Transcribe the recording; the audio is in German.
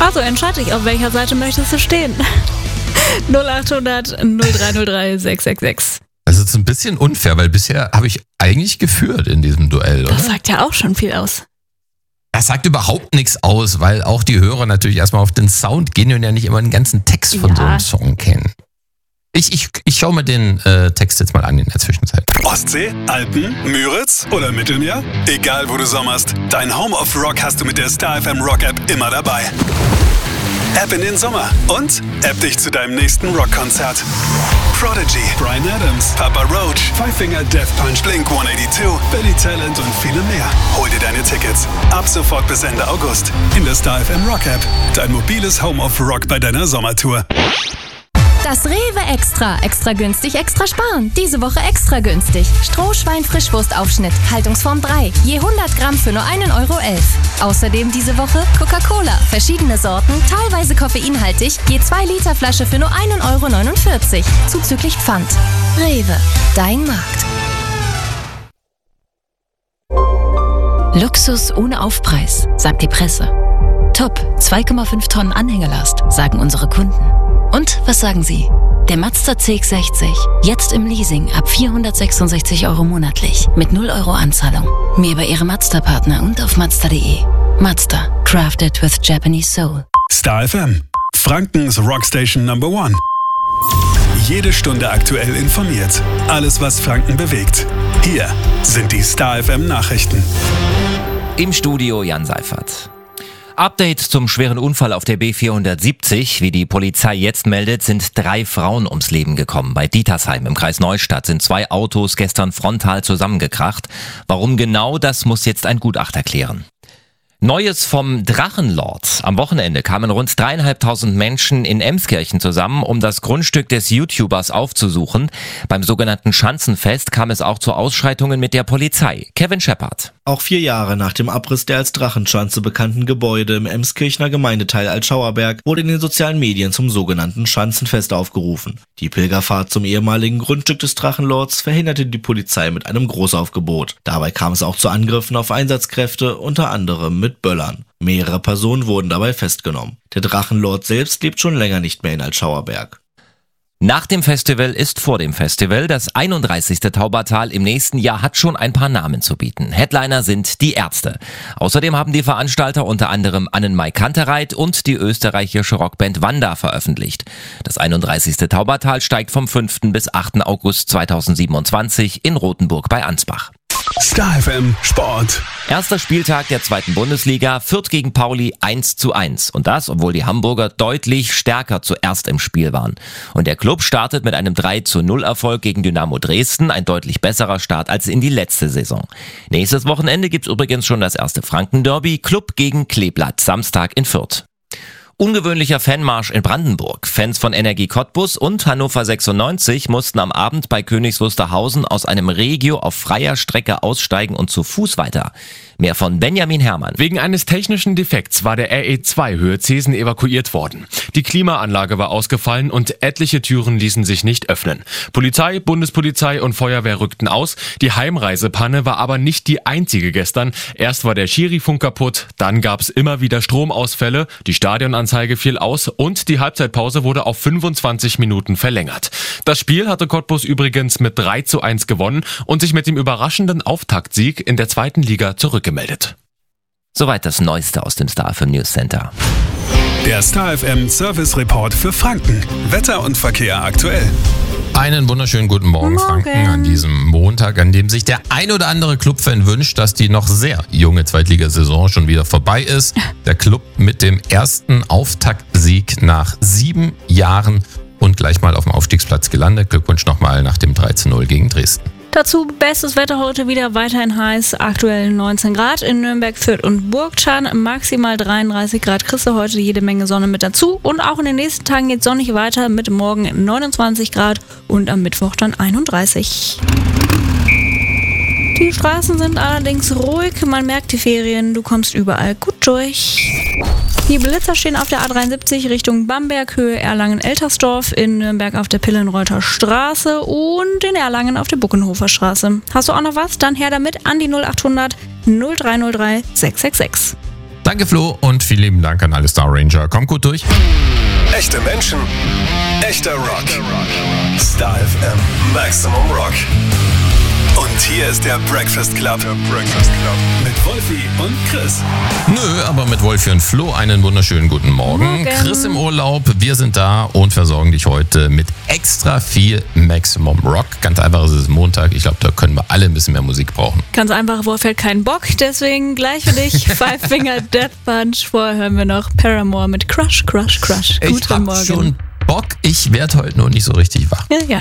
Also entscheide dich, auf welcher Seite möchtest du stehen. 0800 0303 666. Das ist ein bisschen unfair, weil bisher habe ich eigentlich geführt in diesem Duell, oder? Das sagt ja auch schon viel aus. Das sagt überhaupt nichts aus, weil auch die Hörer natürlich erstmal auf den Sound gehen und ja nicht immer den ganzen Text von so einem Song kennen. Ich schaue mir den Text jetzt mal an in der Zwischenzeit. Ostsee, Alpen, Müritz oder Mittelmeer? Egal wo du sommerst, dein Home of Rock hast du mit der Star FM Rock App immer dabei. App in den Sommer und App dich zu deinem nächsten Rockkonzert. Prodigy, Bryan Adams, Papa Roach, Five Finger Death Punch, Blink-182, Billy Talent und viele mehr. Hol dir deine Tickets ab sofort bis Ende August in der Star FM Rock App. Dein mobiles Home of Rock bei deiner Sommertour. Das Rewe Extra. Extra günstig, extra sparen. Diese Woche extra günstig. Strohschwein-Frischwurstaufschnitt, Haltungsform 3. Je 100 Gramm für nur 1,11 €. Außerdem diese Woche Coca-Cola. Verschiedene Sorten, teilweise koffeinhaltig. Je 2 Liter Flasche für nur 1,49 €. Zuzüglich Pfand. Rewe. Dein Markt. Luxus ohne Aufpreis, sagt die Presse. Top, 2,5 Tonnen Anhängerlast, sagen unsere Kunden. Und was sagen Sie? Der Mazda CX-60, jetzt im Leasing ab 466 € monatlich, mit 0 € Anzahlung. Mehr bei Ihrem Mazda-Partner und auf Mazda.de. Mazda, crafted with Japanese soul. Star FM, Frankens Rockstation Number 1. Jede Stunde aktuell informiert. Alles, was Franken bewegt. Hier sind die Star FM Nachrichten. Im Studio Jan Seifert. Update zum schweren Unfall auf der B470. Wie die Polizei jetzt meldet, sind 3 Frauen ums Leben gekommen. Bei Dietersheim im Kreis Neustadt sind 2 Autos gestern frontal zusammengekracht. Warum genau, das muss jetzt ein Gutachter klären. Neues vom Drachenlord. Am Wochenende kamen rund 3.500 Menschen in Emskirchen zusammen, um das Grundstück des YouTubers aufzusuchen. Beim sogenannten Schanzenfest kam es auch zu Ausschreitungen mit der Polizei. Kevin Shepard. Auch 4 Jahre nach dem Abriss der als Drachenschanze bekannten Gebäude im Emskirchener Gemeindeteil Altschauerberg wurde in den sozialen Medien zum sogenannten Schanzenfest aufgerufen. Die Pilgerfahrt zum ehemaligen Grundstück des Drachenlords verhinderte die Polizei mit einem Großaufgebot. Dabei kam es auch zu Angriffen auf Einsatzkräfte, unter anderem mit Böllern. Mehrere Personen wurden dabei festgenommen. Der Drachenlord selbst lebt schon länger nicht mehr in Altschauerberg. Nach dem Festival ist vor dem Festival. Das 31. Taubertal im nächsten Jahr hat schon ein paar Namen zu bieten. Headliner sind die Ärzte. Außerdem haben die Veranstalter unter anderem Annenmai Kantereit und die österreichische Rockband Wanda veröffentlicht. Das 31. Taubertal steigt vom 5. bis 8. August 2027 in Rothenburg bei Ansbach. Star FM Sport. Erster Spieltag der 2. Bundesliga, Fürth gegen Pauli 1:1. Und das, obwohl die Hamburger deutlich stärker zuerst im Spiel waren. Und der Club startet mit einem 3:0 Erfolg gegen Dynamo Dresden, ein deutlich besserer Start als in die letzte Saison. Nächstes Wochenende gibt's übrigens schon das erste Franken-Derby, Club gegen Kleeblatt, Samstag in Fürth. Ungewöhnlicher Fanmarsch in Brandenburg. Fans von Energie Cottbus und Hannover 96 mussten am Abend bei Königs Wusterhausen aus einem Regio auf freier Strecke aussteigen und zu Fuß weiter. Mehr von Benjamin Herrmann. Wegen eines technischen Defekts war der RE2 Höhe Zesen evakuiert worden. Die Klimaanlage war ausgefallen und etliche Türen ließen sich nicht öffnen. Polizei, Bundespolizei und Feuerwehr rückten aus. Die Heimreisepanne war aber nicht die einzige gestern. Erst war der Schirifunk kaputt, dann gab's immer wieder Stromausfälle, die Stadionanzeige fiel aus und die Halbzeitpause wurde auf 25 Minuten verlängert. Das Spiel hatte Cottbus übrigens mit 3:1 gewonnen und sich mit dem überraschenden Auftaktsieg in der 2. Liga zurückgemeldet. Soweit das Neueste aus dem Star FM News Center. Der Star FM Service Report für Franken. Wetter und Verkehr aktuell. Einen wunderschönen guten Morgen, Franken, an diesem Montag, an dem sich der ein oder andere Clubfan wünscht, dass die noch sehr junge Zweitligasaison schon wieder vorbei ist. Der Club mit dem ersten Auftaktsieg nach 7 Jahren und gleich mal auf dem Aufstiegsplatz gelandet. Glückwunsch nochmal nach dem 3:0 gegen Dresden. Dazu bestes Wetter heute wieder, weiterhin heiß, aktuell 19 Grad in Nürnberg, Fürth und Burgtschan, maximal 33 Grad kriegst du heute jede Menge Sonne mit dazu und auch in den nächsten Tagen geht es sonnig weiter mit morgen 29 Grad und am Mittwoch dann 31. Die Straßen sind allerdings ruhig, man merkt die Ferien, du kommst überall gut durch. Die Blitzer stehen auf der A73 Richtung Bamberg, Höhe Erlangen-Eltersdorf, in Nürnberg auf der Pillenreuther Straße und in Erlangen auf der Buckenhofer Straße. Hast du auch noch was? Dann her damit an die 0800 0303 666. Danke Flo und vielen lieben Dank an alle Star Ranger. Kommt gut durch. Echte Menschen, echter Rock. Star FM Maximum Rock. Und hier ist der Breakfast Club. Mit Wolfi und Chris. Nö, aber mit Wolfi und Flo einen wunderschönen guten Morgen. Chris im Urlaub, wir sind da und versorgen dich heute mit extra viel Maximum Rock. Ganz einfach, es ist Montag. Ich glaube, da können wir alle ein bisschen mehr Musik brauchen. Ganz einfach, Wolfi hat keinen Bock, deswegen gleich für dich Five Finger Death Punch. Vorher hören wir noch Paramore mit Crush, Crush, Crush. Guten Morgen. Schon Bock, ich werde heute nur nicht so richtig wach. Ja.